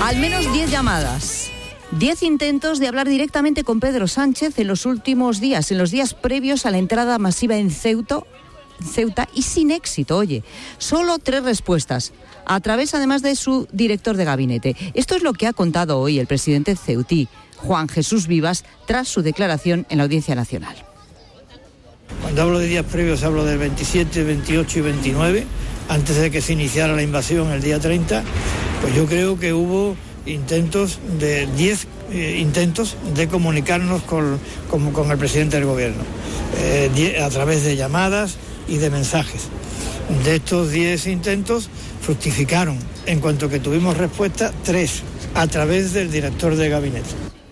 Al menos 10 llamadas. 10 intentos de hablar directamente con Pedro Sánchez en los últimos días, en los días previos a la entrada masiva en Ceuta, y sin éxito, oye. Solo 3 respuestas, a través además de su director de gabinete. Esto es lo que ha contado hoy el presidente ceutí, Juan Jesús Vivas, tras su declaración en la Audiencia Nacional. Cuando hablo de días previos hablo del 27, 28 y 29, antes de que se iniciara la invasión el día 30, pues yo creo que hubo 10 intentos de comunicarnos con el presidente del gobierno, a través de llamadas y de mensajes. De estos 10 intentos fructificaron, en cuanto que tuvimos respuesta, 3, a través del director de gabinete.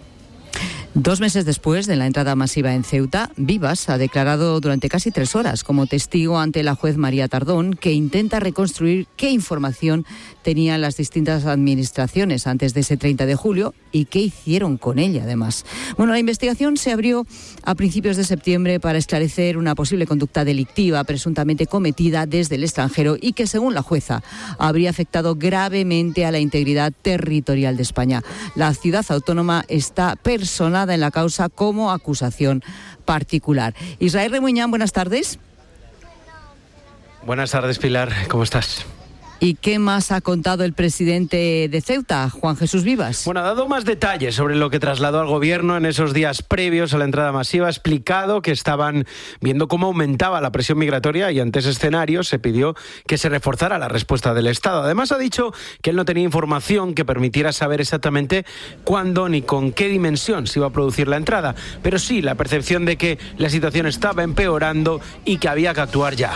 2 meses después de la entrada masiva en Ceuta, Vivas ha declarado durante casi 3 horas como testigo ante la juez María Tardón, que intenta reconstruir qué información tenían las distintas administraciones antes de ese 30 de julio y qué hicieron con ella, además. Bueno, la investigación se abrió a principios de septiembre para esclarecer una posible conducta delictiva presuntamente cometida desde el extranjero y que, según la jueza, habría afectado gravemente a la integridad territorial de España. La ciudad autónoma está personada en la causa como acusación particular. Israel Remuñán, buenas tardes. Buenas tardes, Pilar. ¿Cómo estás? ¿Y qué más ha contado el presidente de Ceuta, Juan Jesús Vivas? Bueno, ha dado más detalles sobre lo que trasladó al gobierno en esos días previos a la entrada masiva. Ha explicado que estaban viendo cómo aumentaba la presión migratoria y ante ese escenario se pidió que se reforzara la respuesta del Estado. Además, ha dicho que él no tenía información que permitiera saber exactamente cuándo ni con qué dimensión se iba a producir la entrada, pero sí la percepción de que la situación estaba empeorando y que había que actuar ya.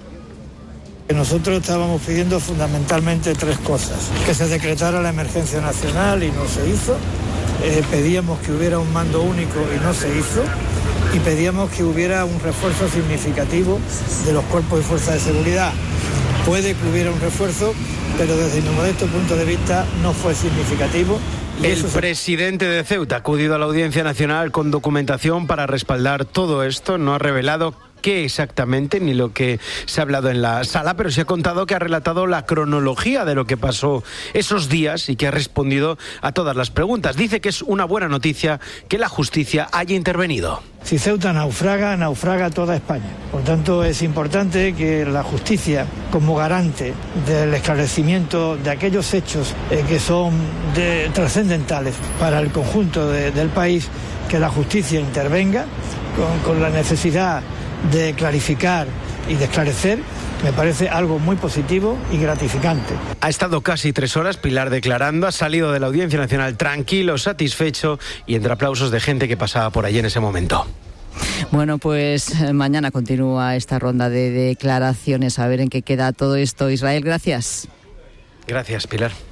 Nosotros estábamos pidiendo fundamentalmente 3 cosas: que se decretara la emergencia nacional y no se hizo, pedíamos que hubiera un mando único y no se hizo, y pedíamos que hubiera un refuerzo significativo de los cuerpos y fuerzas de seguridad. Puede que hubiera un refuerzo, pero desde mi modesto punto de vista no fue significativo. El presidente de Ceuta ha acudido a la Audiencia Nacional con documentación para respaldar todo esto. No ha revelado qué exactamente ni lo que se ha hablado en la sala, pero se ha contado que ha relatado la cronología de lo que pasó esos días y que ha respondido a todas las preguntas. Dice que es una buena noticia que la justicia haya intervenido. Si Ceuta naufraga, naufraga toda España. Por tanto, es importante que la justicia, como garante del esclarecimiento de aquellos hechos que son trascendentales para el conjunto del país, que la justicia intervenga con la necesidad de clarificar y de esclarecer. Me parece algo muy positivo y gratificante. Ha estado casi 3 horas, Pilar, declarando. Ha salido de la Audiencia Nacional tranquilo, satisfecho y entre aplausos de gente que pasaba por allí en ese momento. Bueno, pues mañana continúa esta ronda de declaraciones, a ver en qué queda todo esto. Israel, gracias. Gracias, Pilar.